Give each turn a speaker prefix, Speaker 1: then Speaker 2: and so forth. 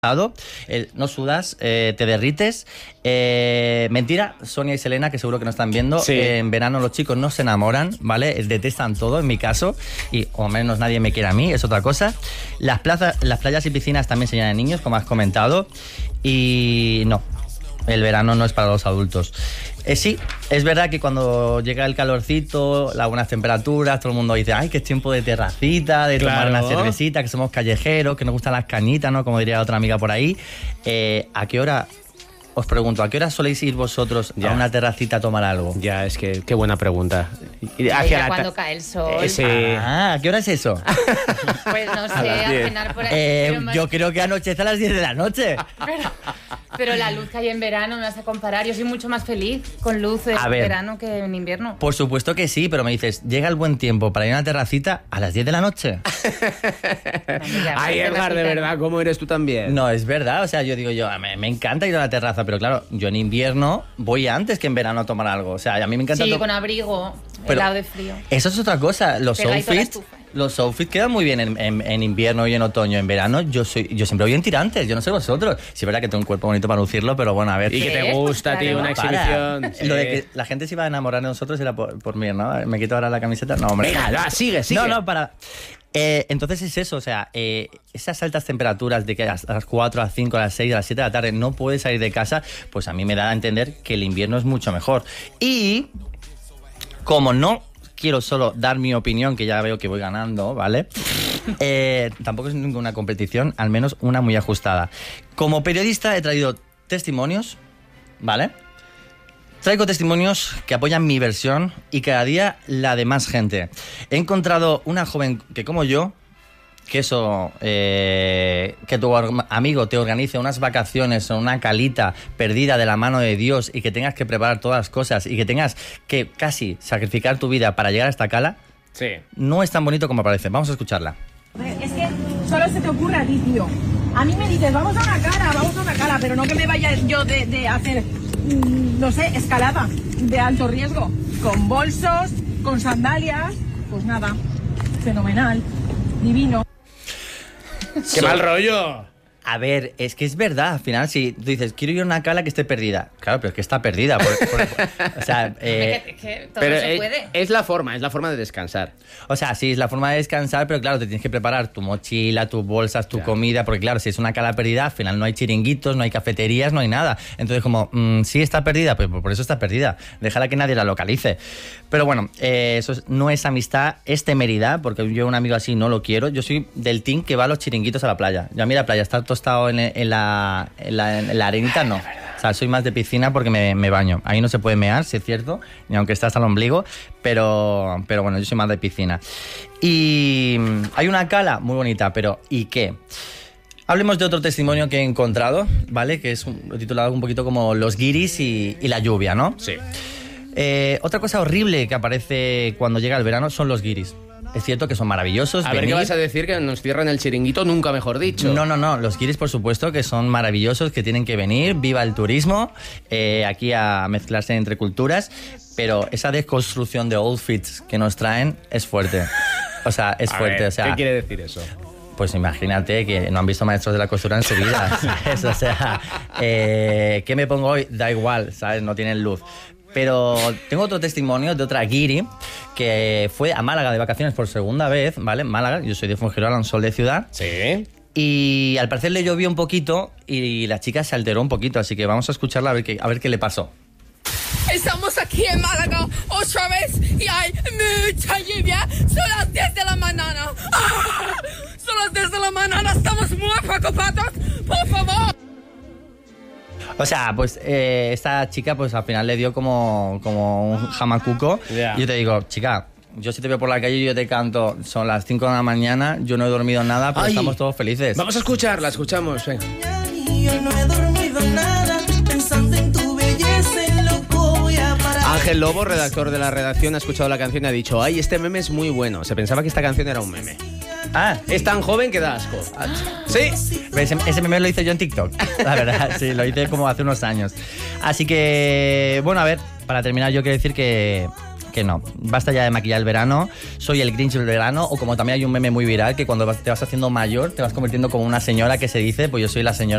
Speaker 1: No sudas, te derrites. Mentira, Sonia y Selena, que seguro que no están viendo.
Speaker 2: Sí.
Speaker 1: En verano los chicos no se enamoran, ¿vale? Detestan todo, en mi caso. Y o menos nadie me quiere a mí, es otra cosa. Las playas y piscinas también se llenan de niños, como has comentado. Y no, el verano no es para los adultos. Sí, es verdad que cuando llega el calorcito, las buenas temperaturas, todo el mundo dice, ay, que es tiempo de terracita, de tomar una cervecita, que somos callejeros, que nos gustan las cañitas, ¿no? Como diría otra amiga por ahí. ¿A qué hora, os pregunto, a qué hora soléis ir vosotros a una terracita a tomar algo?
Speaker 2: Ya, es que qué buena pregunta.
Speaker 3: Cuando cae el sol.
Speaker 2: Sí.
Speaker 1: ¿A qué hora es eso?
Speaker 3: Pues no sé, a cenar por ahí.
Speaker 1: Yo creo que anochece a las 10 de la noche.
Speaker 3: Pero la luz que hay en verano me vas a comparar. Yo soy mucho más feliz con luz en verano que en invierno.
Speaker 1: Por supuesto que sí, pero me dices, llega el buen tiempo para ir a una terracita a las 10 de la noche.
Speaker 2: Ay, Edgar, de verdad, ¿cómo eres tú también?
Speaker 1: No, es verdad, o sea, yo digo, me encanta ir a la terraza, pero claro, yo en invierno voy antes que en verano a tomar algo. O sea, a mí me encanta...
Speaker 3: Sí, con abrigo, helado de frío.
Speaker 1: Eso es otra cosa, los outfits quedan muy bien en invierno y en otoño. En verano yo siempre voy en tirantes, yo no sé vosotros. Sí, es verdad que tengo un cuerpo bonito para lucirlo, pero bueno, a ver.
Speaker 2: Y que te gusta, tío, una exhibición.
Speaker 1: Sí. Lo de que la gente se iba a enamorar de nosotros era por mí, ¿no? Me quito ahora la camiseta. No, hombre.
Speaker 2: Venga, sigue.
Speaker 1: No, para... entonces es eso, o sea, esas altas temperaturas de que a las 4, a las 5, a las 6, a las 7 de la tarde no puedes salir de casa, pues a mí me da a entender que el invierno es mucho mejor. Y como no quiero solo dar mi opinión, que ya veo que voy ganando, ¿vale? Tampoco es ninguna competición, al menos una muy ajustada. Como periodista he traído testimonios, ¿vale? Traigo testimonios que apoyan mi versión y cada día la de más gente. He encontrado una joven que, como yo, que tu amigo te organice unas vacaciones o una calita perdida de la mano de Dios y que tengas que preparar todas las cosas y que tengas que casi sacrificar tu vida para llegar a esta cala,
Speaker 2: sí, no
Speaker 1: es tan bonito como parece. Vamos a escucharla.
Speaker 4: Es que solo se te ocurre a ti, tío. A mí me dices, vamos a una cala, pero no que me vaya yo de hacer, no sé, escalada de alto riesgo, con bolsos, con sandalias, pues nada, fenomenal, divino.
Speaker 2: ¡Qué mal rollo!
Speaker 1: A ver, es que es verdad, al final, si tú dices, quiero ir a una cala que esté perdida. Claro, pero es que está perdida. O sea,
Speaker 3: que todo
Speaker 2: pero
Speaker 3: se puede.
Speaker 2: Es la forma de descansar.
Speaker 1: O sea, sí, es la forma de descansar, pero claro, te tienes que preparar tu mochila, tus bolsas, tu comida, porque claro, si es una cala perdida, al final no hay chiringuitos, no hay cafeterías, no hay nada. Entonces, como, sí está perdida, pues por eso está perdida. Déjala que nadie la localice. Pero bueno, eso no es amistad, es temeridad, porque yo un amigo así no lo quiero. Yo soy del team que va a los chiringuitos a la playa. Yo a mí la playa está tostado en la arenita, no. O sea, soy más de piscina porque me baño. Ahí no se puede mear, si es cierto, ni aunque esté hasta el ombligo, pero bueno, yo soy más de piscina. Y hay una cala muy bonita, pero ¿y qué? Hablemos de otro testimonio que he encontrado, ¿vale? Que es titulado un poquito como Los guiris y la lluvia, ¿no?
Speaker 2: Sí.
Speaker 1: Otra cosa horrible que aparece cuando llega el verano son los guiris. Es cierto que son maravillosos.
Speaker 2: A ver, ¿qué vas a decir? Que nos cierran el chiringuito, nunca mejor dicho.
Speaker 1: No. Los guiris, por supuesto, que son maravillosos, que tienen que venir. Viva el turismo. Aquí a mezclarse entre culturas. Pero esa desconstrucción de outfits que nos traen es fuerte. O sea, es fuerte. O sea,
Speaker 2: ¿qué quiere decir eso?
Speaker 1: Pues imagínate que no han visto Maestros de la Costura en su vida, ¿sabes? O sea, ¿qué me pongo hoy? Da igual, ¿sabes? No tienen luz. Pero tengo otro testimonio de otra guiri que fue a Málaga de vacaciones por segunda vez, ¿vale? Málaga, yo soy de Fuengirola, un sol de ciudad.
Speaker 2: Sí.
Speaker 1: Y al parecer le llovió un poquito y la chica se alteró un poquito, así que vamos a escucharla a ver qué le pasó.
Speaker 5: Estamos aquí en Málaga otra vez y hay mucha lluvia. Son las 10 de la mañana. ¡Ah! Son las 10 de la mañana, estamos muy preocupados. Por favor.
Speaker 1: O sea, pues esta chica pues al final le dio como un jamacuco.
Speaker 2: Yeah.
Speaker 1: Y yo te digo, chica, yo si te veo por la calle y yo te canto, son las 5 de la mañana, yo no he dormido nada, pero estamos todos felices.
Speaker 2: Vamos a escucharla, escuchamos. Venga.
Speaker 6: Yo no he dormido nada, pensando en tu belleza, en lo que voy a parar.
Speaker 2: Ángel Lobo, redactor de la redacción, ha escuchado la canción y ha dicho, ay, este meme es muy bueno. Se pensaba que esta canción era un meme.
Speaker 1: Ah,
Speaker 2: Es tan joven que da asco. ¿Sí?
Speaker 1: ese meme lo hice yo en TikTok, la verdad, sí, lo hice como hace unos años. Así que, bueno, a ver, para terminar yo quiero decir que que no. Basta ya de maquillar el verano, soy el Grinch del verano, o como también hay un meme muy viral que cuando te vas haciendo mayor te vas convirtiendo como una señora que se dice, pues yo soy la señora